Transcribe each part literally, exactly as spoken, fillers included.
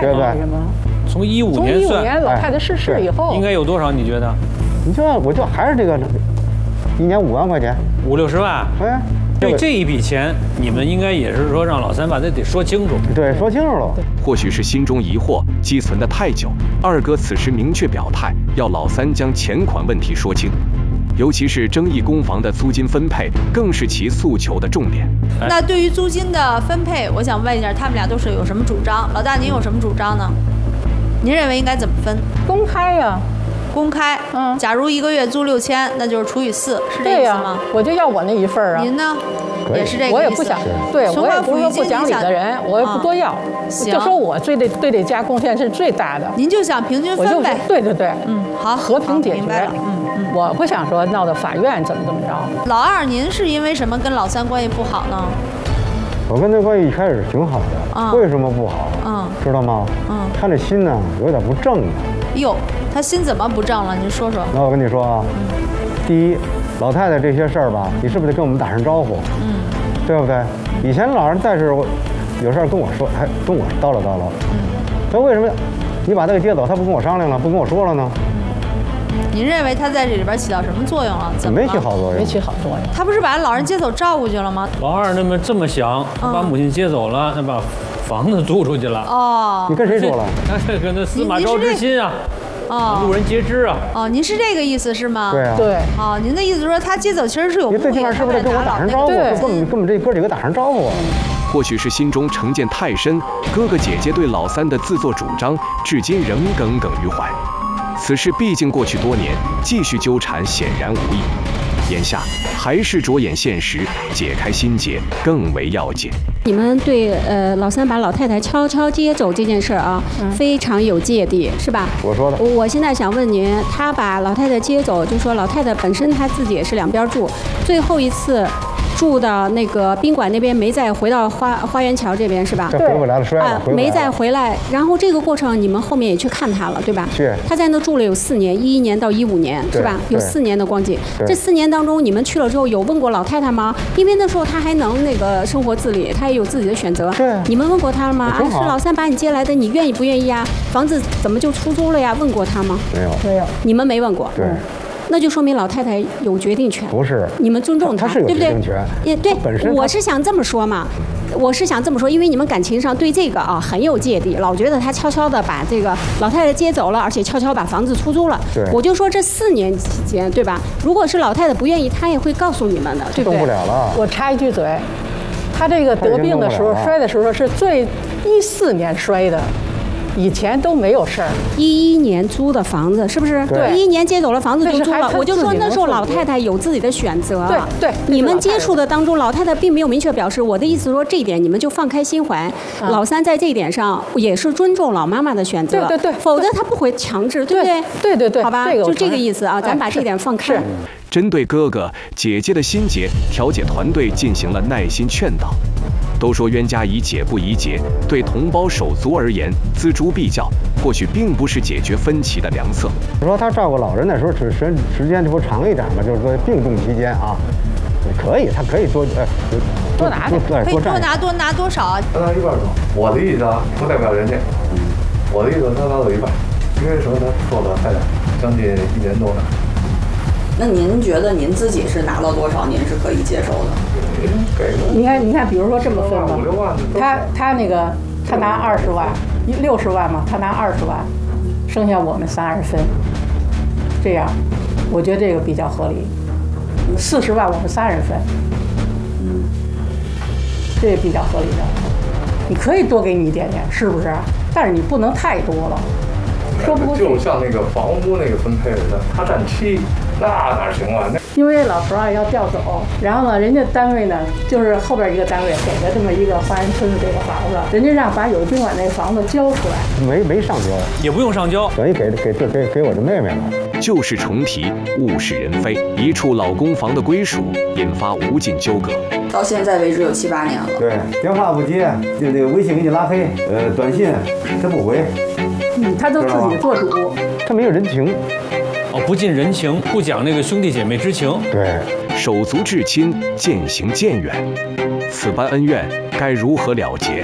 对不对？ 从一五从年算， 一五年老太太逝世以后， 应该有多少？你觉得？ 你就我就还是这个，一年五万块钱， 五六十万。 哎， 对这一笔钱，你们应该也是说让老三把这得说清楚。 对，说清楚了。 或许是心中疑惑积存的太久，二哥此时明确表态，要老三将钱款问题说清。尤其是争议公房的租金分配，更是其诉求的重点。 那对于租金的分配，我想问一下，他们俩都是有什么主张？老大，您有什么主张呢？您认为应该怎么分？ 公开呀、啊， 公开。嗯，假如一个月租六千，那就是除以四，是这意思吗？ 我就要我那一份啊。 您呢？也是这个意思。 我也不想，对我也不是说不讲理的人，我也不多要。 行， 就说我对这对这家贡献是最大的。 您就想平均分呗？ 对对对， 嗯，好， 和平解决。 明白了。嗯嗯， 我不想说闹到法院怎么怎么着。 老二，您是因为什么跟老三关系不好呢？ 我跟他关系一开始挺好的，嗯、为什么不好？嗯，知道吗？嗯，他这心呢有点不正啊。 哟，他心怎么不正了？您说说。 那我跟你说啊，嗯、第一，老太太这些事儿吧，你是不是得跟我们打声招呼？嗯，对不对？以前老人在时候有事儿跟我说，还跟我叨唠叨唠。嗯，他为什么你把他给接走，他不跟我商量了，不跟我说了呢？ 您认为他在这里边起到什么作用了？怎么没起好作用？ 没起好作用。 他不是把老人接走照顾去了吗？ 老二那么这么想，把母亲接走了，那把房子租出去了。 哦， 你跟谁说了？ 那这个那司马昭之心啊，哦，路人皆知啊。 哦，您是这个意思是吗？ 对啊。 对。 哦，您的意思说他接走其实是有目的， 你最起码是不是得跟我打声招呼？跟我们跟我们这哥几个打声招呼。 或许是心中成见太深，哥哥姐姐对老三的自作主张，至今仍耿耿于怀。此事毕竟过去多年，继续纠缠显然无益。眼下还是着眼现实，解开心结更为要紧。 你们对呃老三把老太太悄悄接走这件事儿啊，嗯、非常有芥蒂，是吧？ 我说的。 我现在想问您，他把老太太接走，就说老太太本身她自己也是两边住，最后一次住到那个宾馆那边，没再回到花花园桥这边是吧？ 对，回不来了，摔了， 啊，没再回来。然后这个过程你们后面也去看他了，对吧？ 是。 他在那住了有四年，一一年到一五年是吧？有四年的光景。这四年当中，你们去了之后有问过老太太吗？因为那时候她还能那个生活自理，她也有自己的选择。 对。 你们问过她了吗？啊，是老三把你接来的，你愿意不愿意呀？房子怎么就出租了呀？问过她吗？ 没有， 没有。 你们没问过。 对。 那就说明老太太有决定权。 不是， 你们尊重她， 她是有决定权。 也对，我是想这么说嘛，我是想这么说，因为你们感情上对这个啊很有芥蒂，老觉得他悄悄的把这个老太太接走了，而且悄悄把房子出租了。 对， 我就说这四年期间，对吧？如果是老太太不愿意，她也会告诉你们的，对不对？ 动不了了。 我插一句嘴，他这个得病的时候摔的时候是最一四年摔的。以前都没有事儿， 一一年租的房子是不是？ 对， 一一年接走了房子就租了。我就说那时候老太太有自己的选择。 对对， 你们接触的当中，老太太并没有明确表示。我的意思说这一点你们就放开心怀。老三在这一点上也是尊重老妈妈的选择。 对对对， 否则他不会强制，对不对？ 对对对， 好吧，就这个意思啊，咱把这点放开。 针对哥哥姐姐的心结，调解团队进行了耐心劝导。都说冤家宜解不宜结，对同胞手足而言，锱铢必较，或许并不是解决分歧的良策。 说他照顾老人的时候，时时时间这不长一点嘛？就是说病重期间啊，可以，他可以多呃多拿点，可以多拿多拿多少啊？ 他拿一半多。我的意思啊，不代表人家。我的意思他拿走一半，因为什么？他做了太太将近一年多了。 那您觉得您自己是拿到多少，您是可以接受的？ 你看，你看，比如说这么分吧，他他那个他拿二十万，六十万嘛，他拿二十万，剩下我们仨人分，这样，我觉得这个比较合理。四十万我们仨人分，嗯，这也比较合理的。你可以多给你一点点，是不是？但是你不能太多了。说不过去。 就像那个房屋那个分配的，他占七，那哪行啊？那因为老头啊要调走，然后呢，人家单位呢就是后边一个单位给了这么一个花园村的这个房子，人家让把有宾馆那个房子交出来， 没没上交， 也不用上交， 等于给给给给给我的妹妹了。 旧事重提，物是人非，一处老公房的归属引发无尽纠葛。 到现在为止有七八年了。 对，电话不接，就那个微信给你拉黑，呃，短信他不回。 嗯，他都自己做主， 他没有人情。 哦，不近人情，不讲那个兄弟姐妹之情。 对， 手足至亲，渐行渐远，此般恩怨该如何了结？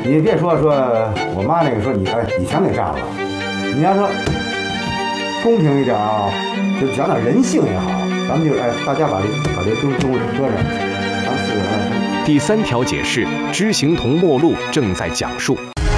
你别说说我妈那个说你哎你全给占了，你要说公平一点啊，就讲点人性也好，咱们就哎大家把这把这东东西搁这，咱们四个人。 第三条解释，知行同末路正在讲述。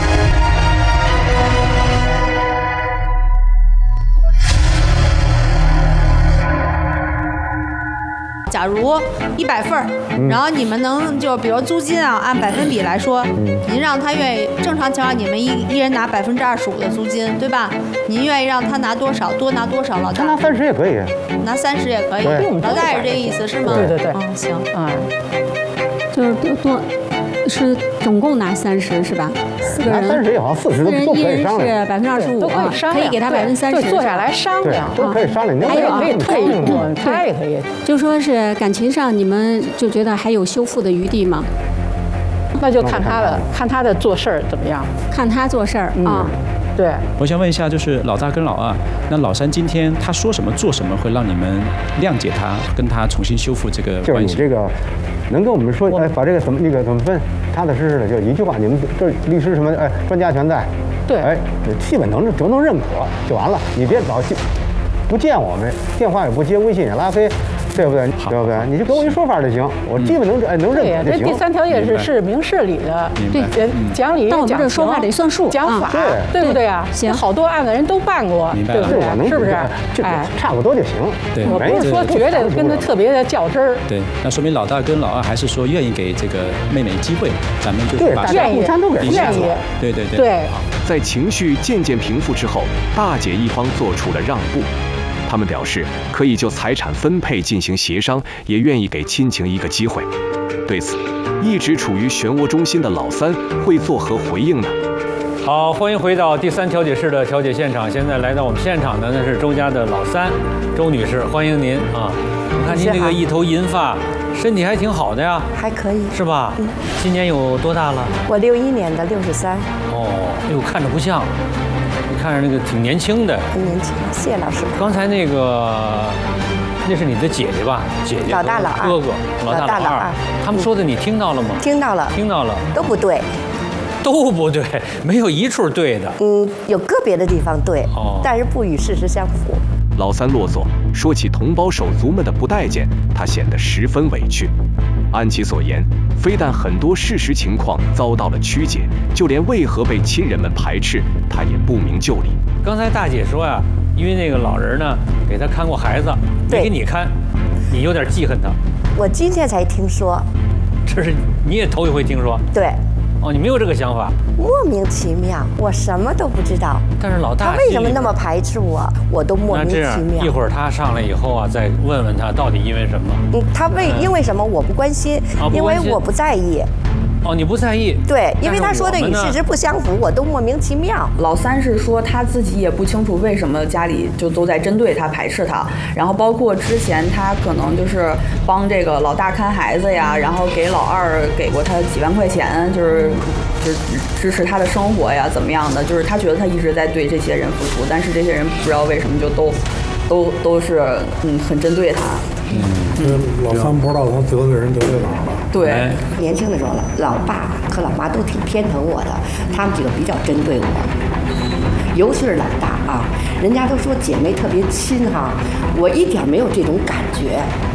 假如一百份儿，然后你们能就比如租金啊，按百分比来说，您让他愿意，正常情况你们一一人拿百分之二十五的租金，对吧？您愿意让他拿多少，多拿多少？老大拿三十也可以， 拿三十也可以。老大也是这个意思是吗？ 对对对， 嗯，行， 嗯， 就是多多是总共拿三十是吧？四个人， 三十也好，四十都都可以商量， 是百分之二十五， 都可以商量， 可以给他百分之三十， 坐下来商量， 都可以商量。 还有可以退一步，他也可以。 就说是感情上，你们就觉得还有修复的余地吗？ 那就看他的，看他的做事儿怎么样， 看他做事儿啊。 对， 我想问一下，就是老大跟老二，那老三今天他说什么做什么会让你们谅解他，跟他重新修复这个关系？ 就是你这个能跟我们说，哎，把这个怎么那个怎么分，踏踏实实的，就一句话，你们这律师什么，哎，专家全在， 对， 哎，基本能都能认可就完了，你别老不见我们，电话也不接，微信也拉黑。对不对？对不对？你就给我一说法就行，我基本能哎能认可就行。 这第三条也是是明事理的，对，讲理。 但我们这说话得算数， 讲法，对不对啊？ 行， 好多案子人都办过，对不对？是不是？ 哎，差不多就行。 对， 我不是说觉得跟他特别的较真儿。 对，那说明老大跟老二还是说愿意给这个妹妹机会，咱们就把愿意， 互相都给愿意。 对对对。 对。 在情绪渐渐平复之后，大姐一方做出了让步。他们表示可以就财产分配进行协商，也愿意给亲情一个机会。对此，一直处于漩涡中心的老三会作何回应呢？ 好，欢迎回到第三调解室的调解现场。现在来到我们现场的那是周家的老三，周女士，欢迎您啊！我看您这个一头银发，身体还挺好的呀， 还可以， 是吧？嗯。今年有多大了？ 我六一年的，六十三。 哦，哎呦，看着不像。看着那个挺年轻的， 很年轻，谢谢老师。 刚才那个，那是你的姐姐吧？姐姐、 老大、老二、 哥哥、老大、老二，他们说的你听到了吗？ 听到了， 听到了， 都不对， 都不对，没有一处对的。 嗯，有个别的地方对，哦，但是不与事实相符。 老三啰嗦，说起同胞手足们的不待见，他显得十分委屈。按其所言，非但很多事实情况遭到了曲解，就连为何被亲人们排斥，他也不明就里。 刚才大姐说呀，因为那个老人呢给他看过孩子，没给你看，你有点记恨他。 我今天才听说， 这是你也头一回听说？ 对。 哦，你没有这个想法， 莫名其妙，我什么都不知道。 但是老大他为什么那么排斥我，我都莫名其妙。 那这样，一会儿他上来以后啊，再问问他到底因为什么。 嗯，他为因为什么我不关心，因为我不在意。 哦，你不在意？ 对，因为他说的与事实不相符，我都莫名其妙。 老三是说他自己也不清楚为什么家里就都在针对他、排斥他，然后包括之前他可能就是帮这个老大看孩子呀，然后给老二给过他几万块钱，就是就是支持他的生活呀，怎么样的？就是他觉得他一直在对这些人付出，但是这些人不知道为什么就都都都是嗯很针对他。 嗯，这老三不知道他得罪人得罪哪儿了。 对， 年轻的时候，老爸和老妈都挺偏疼我的，他们几个比较针对我，尤其是老大啊，人家都说姐妹特别亲哈，我一点没有这种感觉。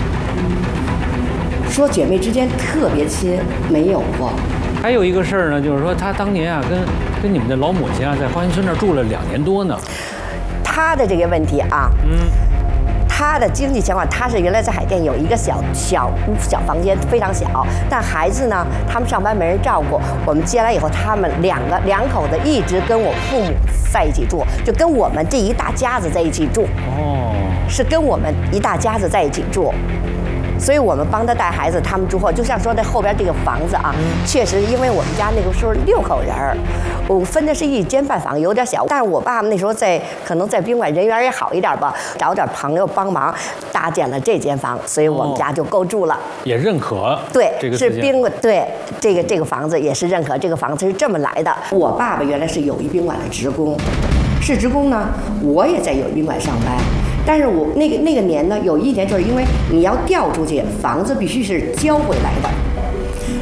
说姐妹之间特别亲，没有过。 还有一个事儿呢，就是说他当年啊，跟跟你们的老母亲啊，在花园村那儿住了两年多呢。 他的这个问题啊，嗯。他的经济情况，他是原来在海淀有一个小小屋小房间，非常小。但孩子呢，他们上班没人照顾。我们接来以后，他们两个两口子一直跟我父母在一起住，就跟我们这一大家子在一起住。哦，是跟我们一大家子在一起住。所以我们帮他带孩子，他们住后，就像说这后边这个房子啊，确实因为我们家那个时候六口人儿，我分的是一间半房，有点小。但是我爸爸那时候在可能在宾馆人缘也好一点吧，找点朋友帮忙搭建了这间房，所以我们家就够住了。 也认可。 对， 这个是宾馆，对这个这个房子也是认可，这个房子是这么来的。我爸爸原来是友谊宾馆的职工，是职工呢，我也在友谊宾馆上班。但是我那个那个年呢，有一年就是因为你要调出去，房子必须是交回来的。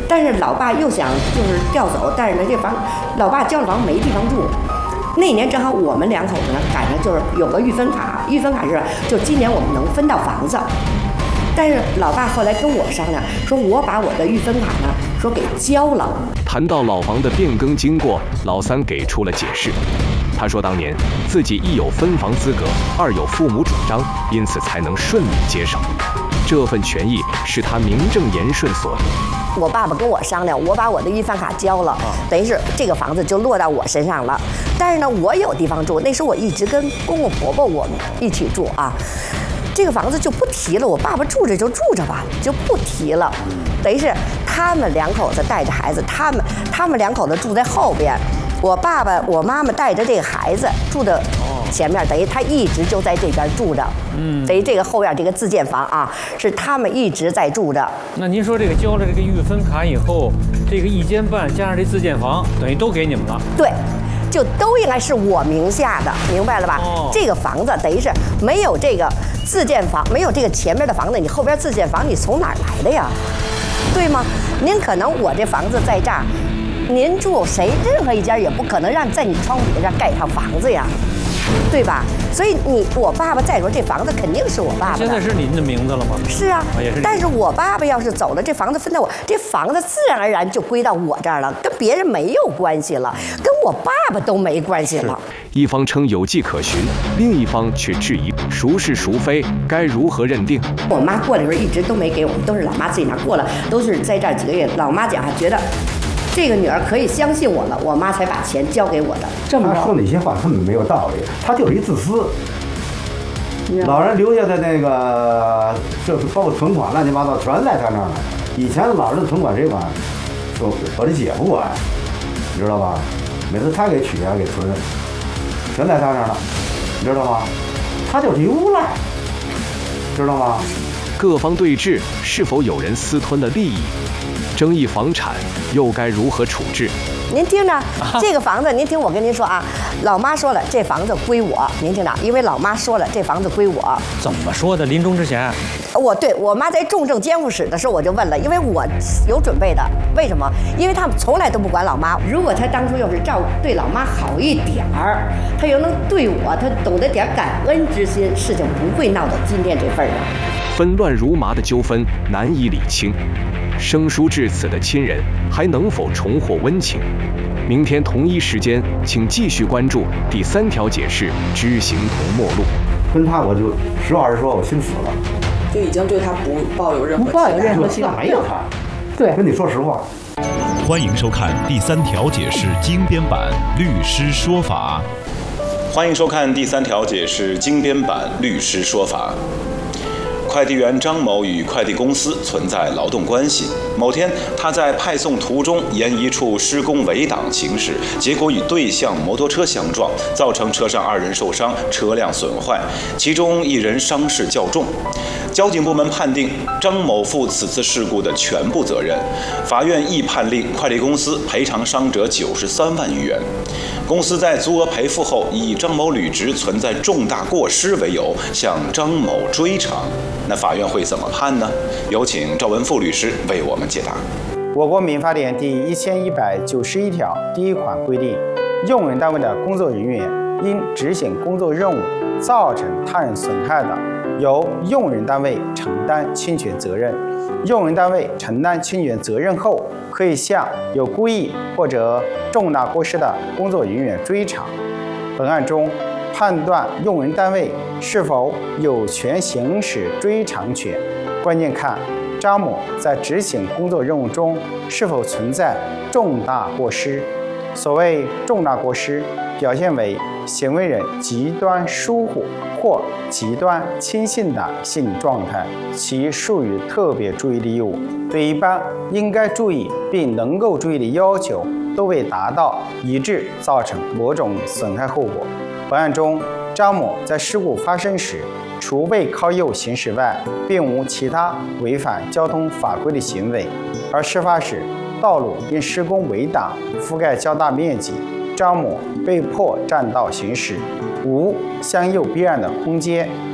但是老爸又想就是调走，但是呢这房老爸交了房没地方住。那年正好我们两口子呢赶上就是有个预分卡，预分卡是就今年我们能分到房子。但是老爸后来跟我商量，说我把我的预分卡呢，说给交了。 谈到老房的变更经过，老三给出了解释。他说，当年自己一有分房资格，二有父母主张，因此才能顺利接手。这份权益是他名正言顺所得。 我爸爸跟我商量，我把我的预饭卡交了，等于是这个房子就落到我身上了。但是呢，我有地方住，那时候我一直跟公公婆婆我们一起住啊。这个房子就不提了，我爸爸住着就住着吧，就不提了。等于是他们两口子带着孩子，他们他们两口子住在后边，我爸爸我妈妈带着这个孩子住的前面，等于他一直就在这边住着。嗯，等于这个后院这个自建房啊，是他们一直在住着。 那您说这个交了这个预分卡以后，这个一间半加上这自建房，等于都给你们了？ 对。就都应该是我名下的，明白了吧？哦、这个房子等于是没有这个自建房，没有这个前面的房子，你后边自建房你从哪儿来的呀？对吗？您可能我这房子在这儿，您住谁任何一家也不可能让在你窗户底下盖一套房子呀，对吧？所以你我爸爸再说这房子肯定是我爸爸的。 现在是您的名字了吗？ 是啊， 也是。 但是我爸爸要是走了，这房子分到我，这房子自然而然就归到我这儿了，跟别人没有关系了，跟我爸爸都没关系了。 一方称有迹可循，另一方却质疑孰是孰非，该如何认定？ 我妈过来的时候一直都没给我们，都是老妈自己拿过来，都是在这儿几个月。老妈讲觉得。这个女儿可以相信我了，我妈才把钱交给我的。 这么说那些话根本没有道理，他就是一自私。老人留下的那个，就是包括存款乱七八糟，全在他那儿了。以前老人的存款谁管？我我的姐夫管，你知道吧？每次他给取啊给存，全在他那儿了，你知道吗？他就是一无赖，知道吗？ 各方对峙，是否有人私吞了利益？争议房产又该如何处置？ 您听着，这个房子，您听我跟您说啊，老妈说了，这房子归我。您听着，因为老妈说了，这房子归我。 怎么说的？临终之前， 我对我妈在重症监护室的时候，我就问了，因为我有准备的。为什么？因为他们从来都不管老妈。如果他当初要是照对老妈好一点儿，他又能对我，他懂得点感恩之心，事情不会闹到今天这份儿上。 纷乱如麻的纠纷难以理清。生疏至此的亲人还能否重获温情？明天同一时间，请继续关注第三条解释知行同末路。 跟他我就实话实说，我心死了， 就已经对他不抱有任何不抱有任何希望， 没有他。 对， 跟你说实话。 欢迎收看第三条解释精编版律师说法。 欢迎收看第三条解释精编版律师说法。快递员张某与快递公司存在劳动关系。某天，他在派送途中沿一处施工围挡行驶，结果与对向摩托车相撞，造成车上二人受伤，车辆损坏，其中一人伤势较重。交警部门判定张某负此次事故的全部责任，法院亦判令快递公司赔偿伤者九十三万余元。公司在足额赔付后，以张某履职存在重大过失为由，向张某追偿。那法院会怎么判呢？有请赵文富律师为我们解答。 我国民法典第一千一百九十一条第一款规定，用人单位的工作人员因执行工作任务造成他人损害的，由用人单位承担侵权责任。用人单位承担侵权责任后，可以向有故意或者重大过失的工作人员追偿。本案中，判断用人单位是否有权行使追偿权，关键看张某在执行工作任务中是否存在重大过失。所谓重大过失，表现为行为人极端疏忽或极端轻信的心理状态，其属于特别注意的义务，对一般应该注意并能够注意的要求都未达到，以致造成某种损害后果。本案中，张某在事故发生时，除被靠右行驶外，并无其他违反交通法规的行为。而事发时，道路因施工围挡覆盖较大面积，张某被迫占道行驶，无向右避让的空间，